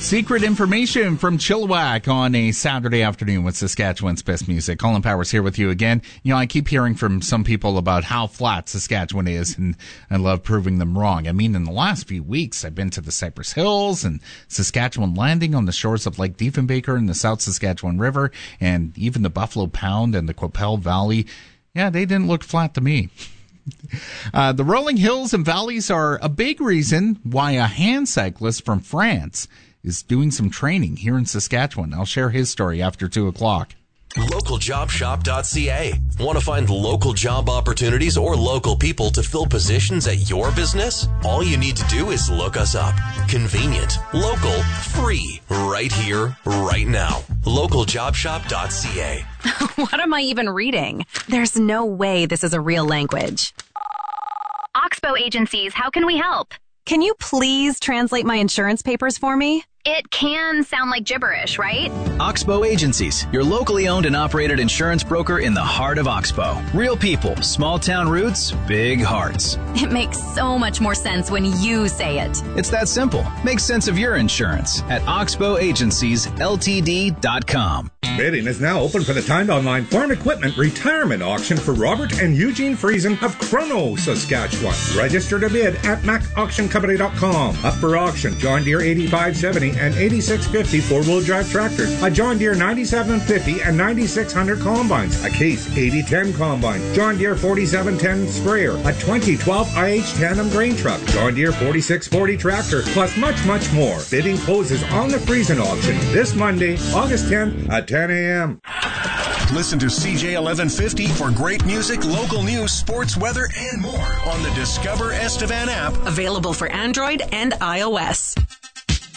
Secret information from Chilliwack on a Saturday afternoon with Saskatchewan's best music. Colin Powers here with you again. You know, I keep hearing from some people about how flat Saskatchewan is, and I love proving them wrong. I mean, in the last few weeks, I've been to the Cypress Hills and Saskatchewan Landing on the shores of Lake Diefenbaker in the South Saskatchewan River, and even the Buffalo Pound and the Qu'Appelle Valley. Yeah, they didn't look flat to me. The rolling hills and valleys are a big reason why a hand cyclist from France is doing some training here in Saskatchewan. I'll share his story after 2 o'clock. LocalJobShop.ca. Want to find local job opportunities or local people to fill positions at your business? All you need to do is look us up. Convenient, local, free, right here, right now. LocalJobShop.ca. What am I even reading? There's no way this is a real language. Oxbow Agencies, how can we help? Can you please translate my insurance papers for me? It can sound like gibberish, right? Oxbow Agencies, your locally owned and operated insurance broker in the heart of Oxbow. Real people, small town roots, big hearts. It makes so much more sense when you say it. It's that simple. Make sense of your insurance at oxbowagenciesltd.com. Bidding is now open for the timed online farm equipment retirement auction for Robert and Eugene Friesen of Chrono, Saskatchewan. Register to bid at macauctioncompany.com. Up for auction, John Deere 8570 and 8650 four-wheel drive tractors, a John Deere 9750 and 9600 combines, a Case 8010 combine, John Deere 4710 sprayer, a 2012 IH tandem grain truck, John Deere 4640 tractor, plus much, much more. Bidding closes on the Friesen auction this Monday, August 10th at 10 a.m. Listen to CJ 1150 for great music, local news, sports, weather, and more on the Discover Estevan app. Available for Android and iOS.